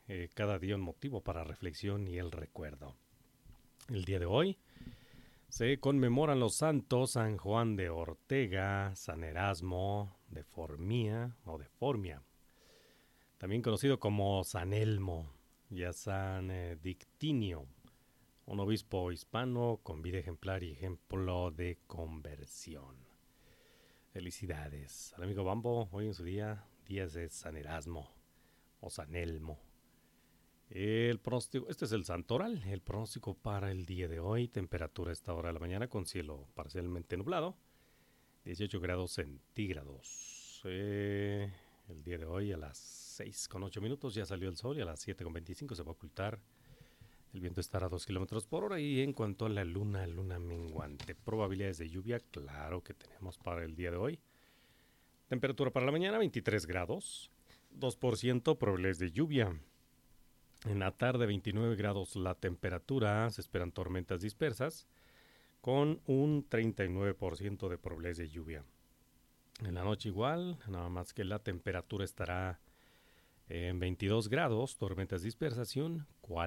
cada día un motivo para reflexión y el recuerdo. El día de hoy se conmemoran los santos San Juan de Ortega, San Erasmo de Formia o de Formia, también conocido como San Elmo, y a San Dictinio, un obispo hispano con vida ejemplar y ejemplo de conversión. Felicidades al amigo Bambo, hoy en su día de San Erasmo o San Elmo. El pronóstico, este es el santoral, el pronóstico para el día de hoy: temperatura a esta hora de la mañana con cielo parcialmente nublado, 18 grados centígrados. El día de hoy a las 6:08 ya salió el sol y a las 7:25 se va a ocultar. El viento estará a 2 kilómetros por hora. Y en cuanto a la luna menguante, probabilidades de lluvia, claro que tenemos para el día de hoy. Temperatura para la mañana 23 grados, 2% probabilidades de lluvia. En la tarde 29 grados la temperatura, se esperan tormentas dispersas con un 39% de probabilidades de lluvia. En la noche igual, nada más que la temperatura estará en 22 grados, tormentas dispersas y un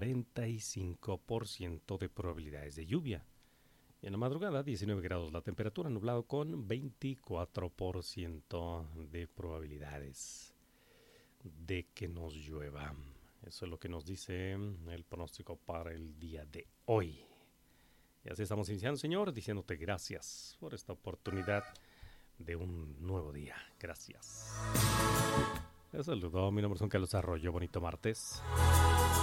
45% de probabilidades de lluvia. Y en la madrugada 19 grados la temperatura, nublado con 24% de probabilidades de que nos llueva. Eso es lo que nos dice el pronóstico para el día de hoy. Y así estamos iniciando, Señor, diciéndote gracias por esta oportunidad de un nuevo día. Gracias. Les saludó, mi nombre es Juan Carlos Arroyo. Bonito martes.